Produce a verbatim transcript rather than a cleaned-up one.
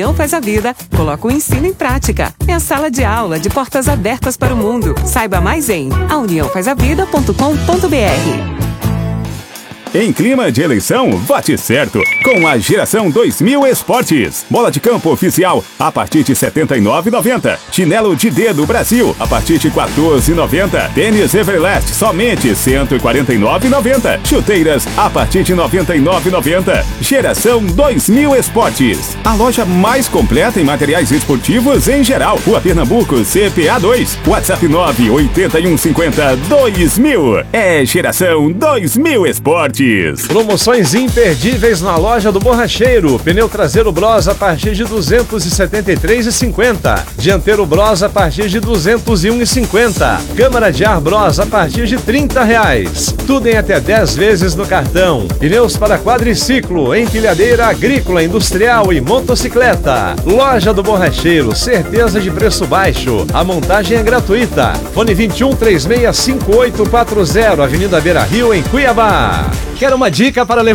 União Faz a Vida coloca o ensino em prática. É a sala de aula de portas abertas para o mundo. Saiba mais em a união faz a vida ponto com ponto br. Em clima de eleição, vote certo com a Geração dois mil Esportes. Bola de campo oficial a partir de setenta e nove reais e noventa centavos. Chinelo de dedo Brasil a partir de quatorze reais e noventa centavos. Tênis Everlast somente cento e quarenta e nove reais e noventa centavos. Chuteiras a partir de noventa e nove reais e noventa centavos. Geração dois mil Esportes. A loja mais completa em materiais esportivos em geral. Rua Pernambuco, C P A dois. WhatsApp nove oito um cinco zero dois mil. É Geração dois mil Esportes. Promoções imperdíveis na loja do Borracheiro. Pneu traseiro Bros a partir de duzentos e setenta e três reais e cinquenta centavos. Dianteiro Bros a partir de duzentos e um reais e cinquenta centavos. Câmara de ar Bros a partir de trinta reais. Tudo em até dez vezes no cartão. Pneus para quadriciclo, empilhadeira agrícola, industrial e motocicleta. Loja do Borracheiro, certeza de preço baixo. A montagem é gratuita. Fone vinte e um, trinta e seis, cinquenta e oito quarenta, Avenida Beira Rio, em Cuiabá. Quer uma dica para levar